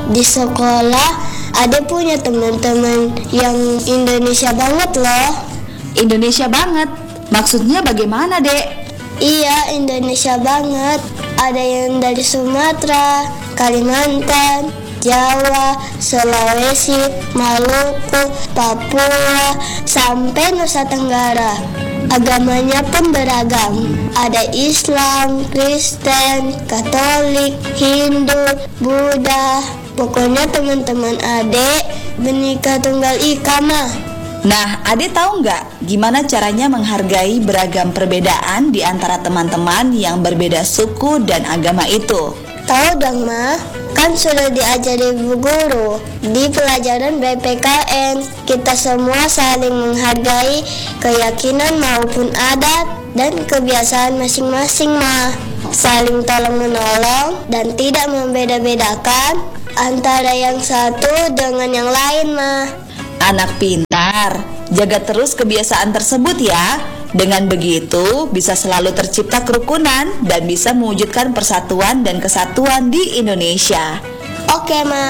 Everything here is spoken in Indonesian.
Di sekolah, Ade punya teman-teman yang Indonesia banget loh. Indonesia banget? Maksudnya bagaimana, Dek? Iya, Indonesia banget. Ada yang dari Sumatera, Kalimantan, Jawa, Sulawesi, Maluku, Papua, sampai Nusa Tenggara. Agamanya pun beragam. Ada Islam, Kristen, Katolik, Hindu, Buddha. Pokoknya teman-teman Ade Bhinneka Tunggal Ika mah. Nah, Ade tahu nggak gimana caranya menghargai beragam perbedaan di antara teman-teman yang berbeda suku dan agama itu? Tahu dong, Ma. Kan sudah diajari Bu Guru di pelajaran BPKN. Kita semua saling menghargai keyakinan maupun adat dan kebiasaan masing-masing, Ma. Saling tolong-menolong dan tidak membeda-bedakan antara yang satu dengan yang lain, Ma. Anak pintar, jaga terus kebiasaan tersebut ya. Dengan begitu, bisa selalu tercipta kerukunan dan bisa mewujudkan persatuan dan kesatuan di Indonesia. Oke, Ma.